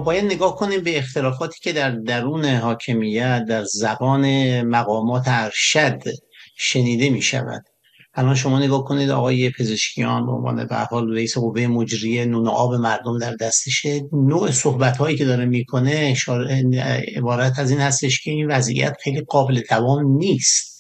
باید نگاه کنیم به اختلافاتی که در درون حاکمیت در زبان مقامات ارشد شنیده می شود. الان شما نگاه کنید آقای پزشکیان به عنوان به هر حال رئیس قوه مجریه نون و آب مردم در دستشه، نوع صحبت هایی که داره میکنه عبارت از این هستش که این وضعیت خیلی قابل دوام نیست.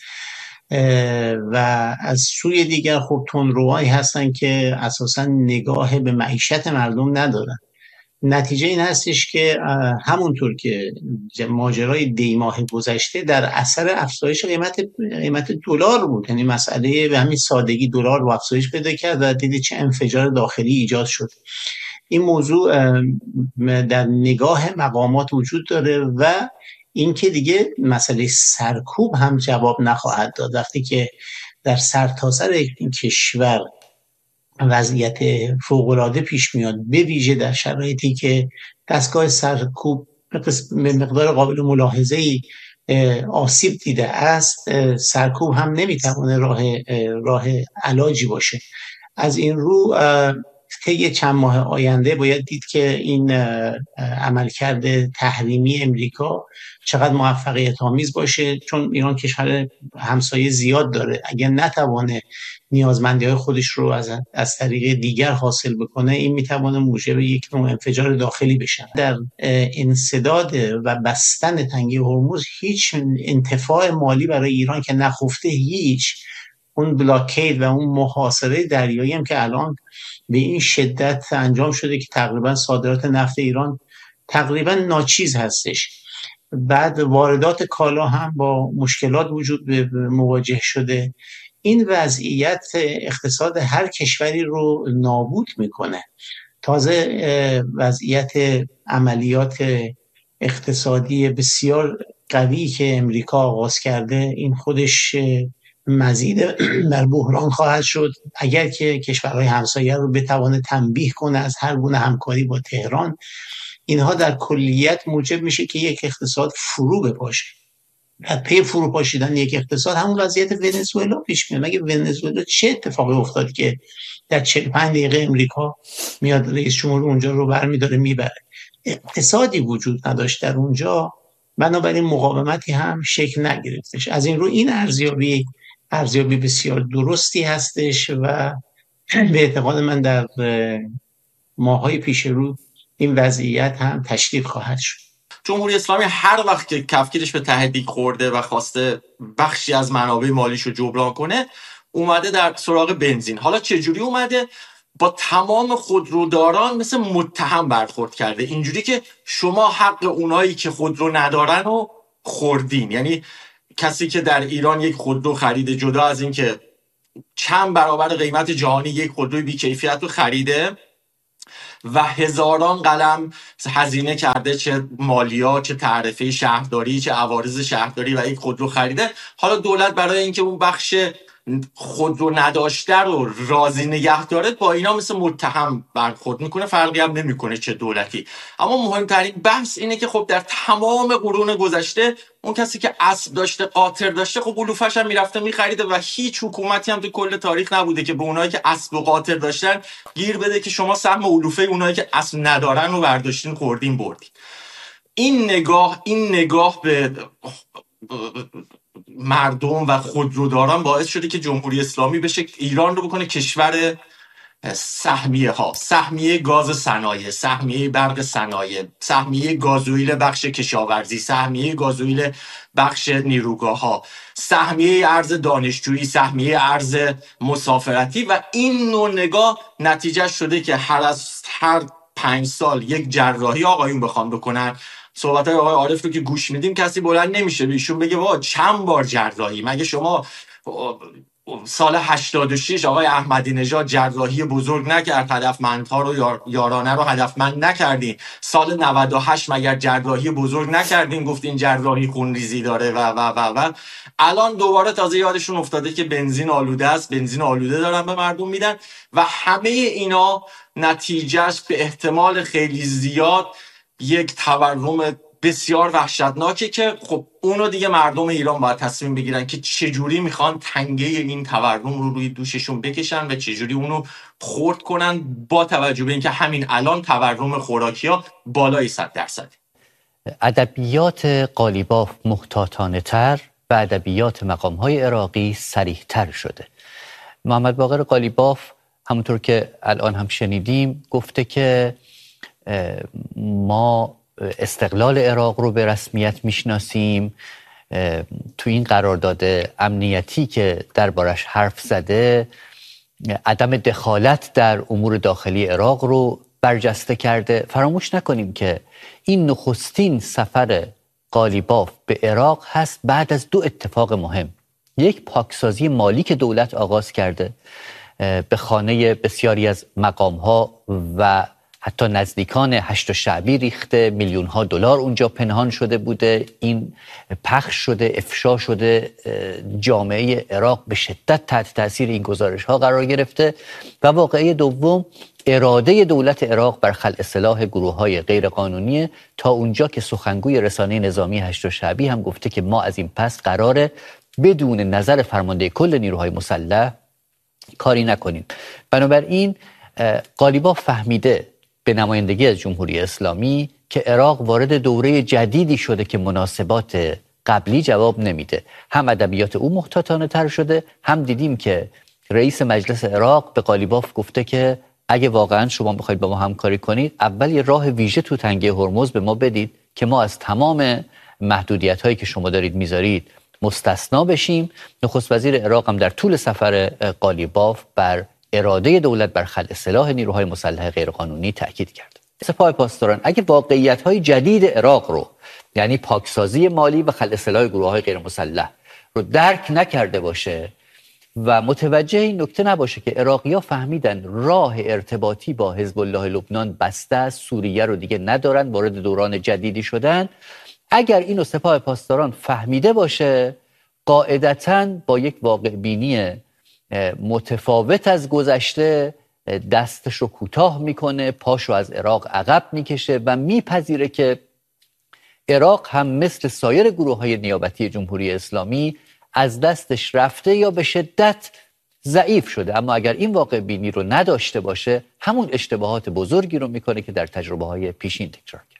و از سوی دیگر خب تندروهایی هستن که اساسا نگاه به معیشت مردم ندارن. نتیجه این هستش که همونطور که ماجرای دی ماه گذشته در اثر افزایش قیمت دلار بود، یعنی مسئله به همین سادگی دلار رو افزایش پیدا کرد و دیدید چه انفجار داخلی ایجاد شد. این موضوع در نگاه مقامات وجود داره و این که دیگه مسئله سرکوب هم جواب نخواهد داد وقتی که در سرتاسر این کشور وضعیت فوق‌العاده پیش میاد، به ویژه در شرایطی که دستگاه سرکوب به مقدار قابل ملاحظه‌ای آسیب دیده است. سرکوب هم نمیتونه راه علاجی باشه. از این رو طی چند ماه آینده باید دید که این عملکرد تحریمی امریکا چقدر موفقیت آمیز باشه، چون ایران کشور همسایه زیاد داره. اگر نتوانه نیازمندی های خودش رو از طریق دیگر حاصل بکنه، این میتوانه موجب یک نوع انفجار داخلی بشه. در انسداد و بستن تنگه هرمز هیچ انتفاع مالی برای ایران که نخفته، هیچ اون بلاکید و اون محاصره دریایی هم که الان به این شدت انجام شده که تقریبا صادرات نفت ایران تقریبا ناچیز هستش. بعد واردات کالا هم با مشکلات مواجه شده. این وضعیت اقتصاد هر کشوری رو نابود میکنه. تازه وضعیت عملیات اقتصادی بسیار قوی که امریکا آغاز کرده، این خودش مزید در بحران خواهد شد. اگر که کشورهای همسایه رو بتوانه تنبیه کنه از هر گونه همکاری با تهران، اینها در کلیت موجب میشه که یک اقتصاد فرو بپاشه. از پی فرو پاشیدن یک اقتصاد همون وضعیت ونزوئلا پیش میاد. مگه ونزوئلا چه اتفاقی افتاد که در 45 دقیقه امریکا میاد رئیس جمهور اونجا رو برمی‌داره میبره؟ اقتصادی وجود نداشت در اونجا، بنابراین مقاومتی هم شکل نگرفتش. از این رو این ارزیابی بسیار درستی هستش و به اعتقاد من در ماهای پیش رو این وضعیت هم تشدید خواهد شد. جمهوری اسلامی هر وقت که کفگیرش به ته دیگ خورده و خواسته بخشی از منابع مالیشو جبران کنه، اومده در سراغ بنزین. حالا چجوری اومده؟ با تمام خودروداران مثل متهم برخورد کرده، اینجوری که شما حق اونایی که خودرو ندارن رو خوردین. یعنی کسی که در ایران یک خودرو خریده، جدا از این که چند برابر قیمت جهانی یک خودروی بی‌کیفیت رو خریده و هزاران قلم هزینه کرده، چه مالیات، چه تعرفه شهرداری، چه عوارض شهرداری، و یک خودرو خریده، حالا دولت برای اینکه اون بخش خودرو نداشته رو راضی نگه داره با اینا مثل متهم برخورد میکنه. فرقی هم نمیکنه چه دولتی. اما مهمترین بحث اینه که خب در تمام قرون گذشته اون کسی که اسب داشته، قاطر داشته، خب علوفش هم میرفته میخریده و هیچ حکومتی هم تو کل تاریخ نبوده که به اونایی که اسب و قاطر داشتن گیر بده که شما سهم علوفه اونایی که اسب ندارن رو برداشتین خوردین بردین. این نگاه به مردم و خودروداران باعث شده که جمهوری اسلامی بشه ایران رو بکنه کشور سهمیه ها، سهمیه گاز صنایع، سهمیه برق صنایع، سهمیه گازوئیل بخش کشاورزی، سهمیه گازوئیل بخش نیروگاه ها، سهمیه ارز دانشجویی، سهمیه ارز مسافرتی. و این نوع نگاه نتیجه شده که هر 5 سال یک جراحی آقایون بخوام بکنن. صحبت‌های آقای عارف رو که گوش میدیم کسی بلند نمیشه ایشون بگه وا چند بار جراحی. مگه شما سال 86 آقای احمدی نژاد جراحی بزرگ نکرد، هدفمندها رو یارانه رو هدفمند نکردین؟ سال 98 مگر جراحی بزرگ نکردین گفتین جراحی خونریزی داره و الان دوباره تازه یادشون افتاده که بنزین آلوده است، بنزین آلوده دارن به مردم میدن. و همه اینا نتیجهش به احتمال خیلی زیاد یک تورم بسیار وحشتناکه که خب اونو دیگه مردم ایران باید تصمیم بگیرن که چجوری میخوان تنگه این تورم رو روی دوششون بکشن و چجوری اونو خرد کنن، با توجه به اینکه همین الان تورم خوراکی‌ها بالای 100%. ادبیات قالیباف محتاطانه تر و ادبیات مقام‌های عراقی صریح‌تر شده. محمد باقر قالیباف همونطور که الان هم شنیدیم گفته که ما استقلال عراق رو به رسمیت میشناسیم. تو این قرارداد امنیتی که دربارش حرف زده عدم دخالت در امور داخلی عراق رو برجسته کرده. فراموش نکنیم که این نخستین سفر قالیباف به عراق هست بعد از 2 اتفاق مهم. یک، پاکسازی مالی که دولت آغاز کرده، به خانه بسیاری از مقام‌ها و حتی نزدیکان هشت شعبی ریخته، میلیون‌ها دلار اونجا پنهان شده بوده، این پخش شده، افشا شده، جامعه عراق به شدت تحت تاثیر این گزارش‌ها قرار گرفته. و واقعه دوم، اراده دولت عراق بر خلع سلاح گروه‌های غیرقانونی، تا اونجا که سخنگوی رسانه نظامی هشت شعبی هم گفته که ما از این پس قراره بدون نظر فرمانده کل نیروهای مسلح کاری نکنیم. بنابراین قالیباف فهمیده به نمایندگی از جمهوری اسلامی که عراق وارد دوره جدیدی شده که مناسبات قبلی جواب نمیده. هم ادبیات او محتاطانه تر شده، هم دیدیم که رئیس مجلس عراق به قالیباف گفته که اگه واقعا شما میخواید با ما همکاری کنید، اول یه راه ویژه تو تنگه هرمز به ما بدید که ما از تمام محدودیت هایی که شما دارید میذارید مستثنا بشیم. نخست وزیر عراق هم در طول سفر قالیباف بر اراده دولت بر خلع سلاح نیروهای مسلح غیرقانونی تاکید کرد. سپاه پاسداران اگه واقعیت‌های جدید عراق رو، یعنی پاکسازی مالی و خلع سلاح گروه‌های غیر مسلح رو درک نکرده باشه و متوجه این نکته نباشه که عراقی‌ها فهمیدن راه ارتباطی با حزب الله لبنان بسته است، سوریه رو دیگه ندارن، وارد دوران جدیدی شدن، اگر اینو سپاه پاسداران فهمیده باشه، قاعدتاً با یک واقع بینی متفاوت از گذشته دستش رو کوتاه میکنه، پاشو از عراق عقب میکشه و میپذیره که عراق هم مثل سایر گروه‌های نیابتی جمهوری اسلامی از دستش رفته یا به شدت ضعیف شده. اما اگر این واقع بینی رو نداشته باشه، همون اشتباهات بزرگی رو میکنه که در تجربه‌های پیشین تکرار کرد.